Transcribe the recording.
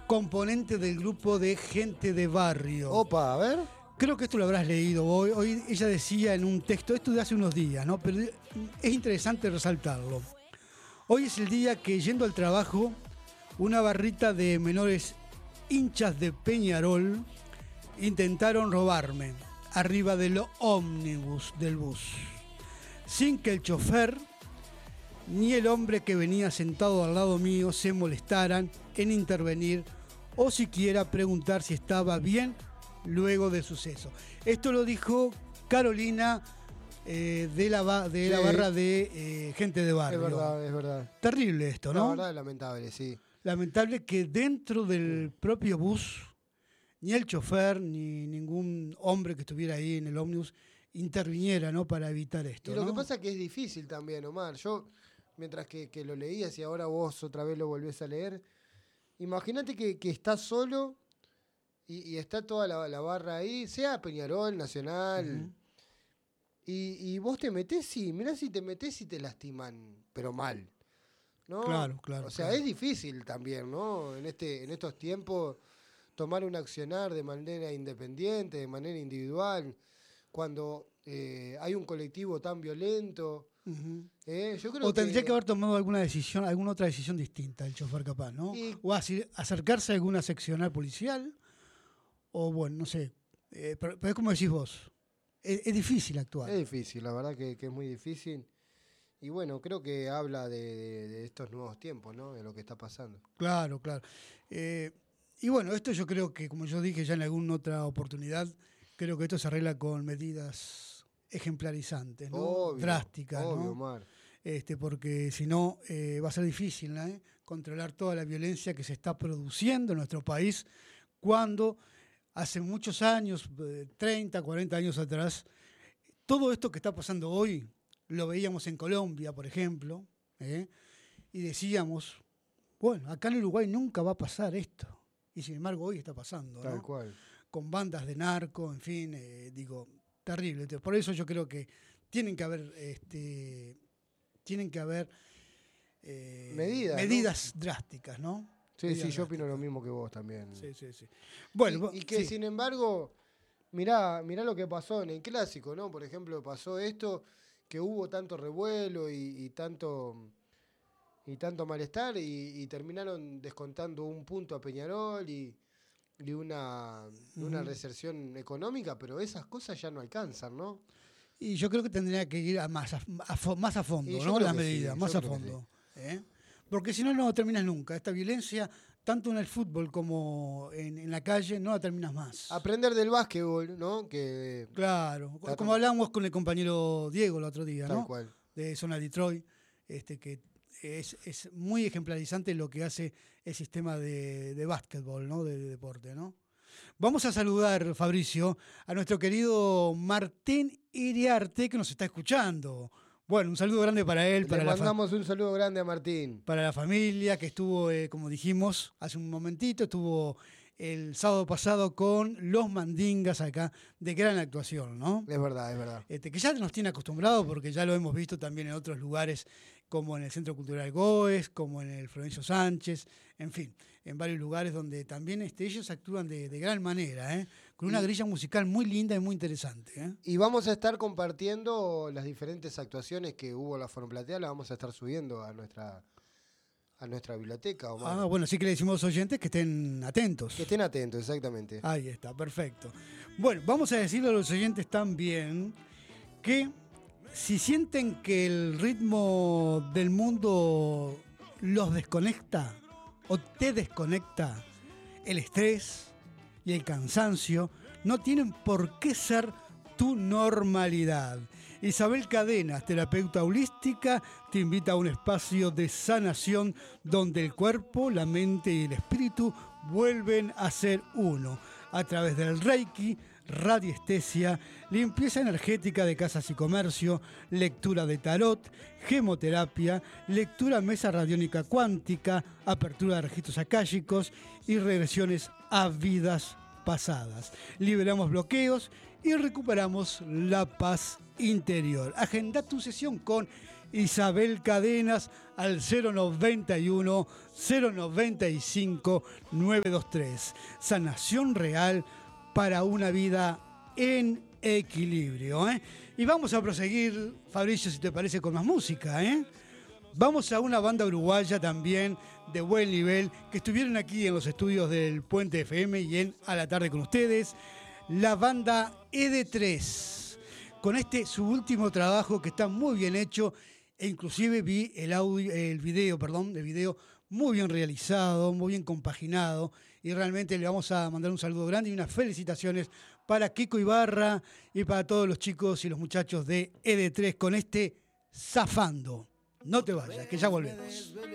componente del grupo de Gente de Barrio. Opa, a ver. Creo que esto lo habrás leído. Hoy ella decía en un texto, esto de hace unos días, ¿no? Pero es interesante resaltarlo. Hoy es el día que, yendo al trabajo, una barrita de menores hinchas de Peñarol intentaron robarme arriba del ómnibus del bus, sin que el chofer ni el hombre que venía sentado al lado mío se molestaran en intervenir o siquiera preguntar si estaba bien luego del suceso. Esto lo dijo Carolina de la barra de Gente de Barrio. Es verdad. Terrible esto, ¿no? La verdad es lamentable, sí. Lamentable que dentro del propio bus ni el chofer ni ningún hombre que estuviera ahí en el ómnibus interviniera, ¿no? Para evitar esto. Y lo ¿no? que pasa es que es difícil también, Omar. Yo, mientras que lo leías y ahora vos otra vez lo volvés a leer, imagínate que estás solo y está toda la barra ahí, sea Peñarol, Nacional, y vos te metés y mirá si te metés y te lastiman, pero mal, ¿no? Claro. O sea, es difícil también, ¿no? En estos tiempos tomar un accionar de manera independiente, de manera individual, cuando hay un colectivo tan violento. Yo creo tendría que haber tomado alguna otra decisión distinta el chofer capaz, ¿no? O acercarse a alguna seccional policial, o bueno, no sé. Pero es como decís vos, es difícil actuar. Es difícil, la verdad que es muy difícil. Y bueno, creo que habla de estos nuevos tiempos, ¿no? De lo que está pasando. Claro. Y bueno, esto yo creo que, como yo dije ya en alguna otra oportunidad, creo que esto se arregla con medidas ejemplarizantes, ¿no? Obvio, drásticas, obvio, ¿no? Omar. Porque si no va a ser difícil, ¿no? Controlar toda la violencia que se está produciendo en nuestro país cuando hace muchos años, 30, 40 años atrás, todo esto que está pasando hoy lo veíamos en Colombia, por ejemplo, y decíamos, bueno, acá en Uruguay nunca va a pasar esto. Y sin embargo hoy está pasando, Tal ¿no? cual. Con bandas de narco, en fin, terrible. Por eso yo creo que tienen que haber medidas ¿no? drásticas, ¿no? Sí, Medidas yo opino drásticas. lo mismo que vos también. Sí. Bueno, y que sin embargo, mirá lo que pasó en el Clásico, ¿no? Por ejemplo, pasó esto, que hubo tanto revuelo y tanto malestar y terminaron descontando un punto a Peñarol y una reserción económica, pero esas cosas ya no alcanzan, ¿no? y yo creo que tendría que ir más a fondo, Y yo ¿no? creo Las que medidas, sí, más yo a creo que fondo. Porque si no, no terminas nunca. Esta violencia, tanto en el fútbol como en la calle, no la terminas más. Aprender del básquetbol, ¿no? Que Claro, como hablábamos con el compañero Diego el otro día, tal ¿no? cual. De Zona Detroit, que es muy ejemplarizante lo que hace el sistema de básquetbol, ¿no? De deporte, ¿no? Vamos a saludar, Fabricio, a nuestro querido Martín Iriarte, que nos está escuchando. Bueno, un saludo grande para él, Le mandamos un saludo grande a Martín. para la familia, que estuvo, como dijimos hace un momentito, estuvo el sábado pasado con los Mandingas acá, de gran actuación, ¿no? Es verdad. Que ya nos tiene acostumbrados porque ya lo hemos visto también en otros lugares, como en el Centro Cultural Goes, como en el Florencio Sánchez, en fin, en varios lugares donde también ellos actúan de gran manera, con una grilla musical muy linda y muy interesante. Y vamos a estar compartiendo las diferentes actuaciones que hubo en la Forum Platea, las vamos a estar subiendo a nuestra biblioteca, Omar. Bueno, sí que le decimos a los oyentes que estén atentos. Que estén atentos, exactamente. Ahí está, perfecto. Bueno, vamos a decirle a los oyentes también que si sienten que el ritmo del mundo los desconecta o te desconecta, el estrés y el cansancio no tienen por qué ser tu normalidad. Isabel Cadenas, terapeuta holística, te invita a un espacio de sanación donde el cuerpo, la mente y el espíritu vuelven a ser uno. A través del Reiki, radiestesia, limpieza energética de casas y comercio, lectura de tarot, gemoterapia, lectura mesa radiónica cuántica, apertura de registros akáshicos y regresiones a vidas pasadas. Liberamos bloqueos y recuperamos la paz interior. Agenda tu sesión con Isabel Cadenas al 091 095 923. Sanación real para una vida en equilibrio. Y vamos a proseguir, Fabricio, si te parece, con más música. Vamos a una banda uruguaya también de buen nivel que estuvieron aquí en los estudios del Puente FM y en A la Tarde con ustedes. La banda ED3, con su último trabajo que está muy bien hecho, e inclusive vi el video muy bien realizado, muy bien compaginado, y realmente le vamos a mandar un saludo grande y unas felicitaciones para Kiko Ibarra y para todos los chicos y los muchachos de ED3 con Zafando. No te vayas, que ya volvemos.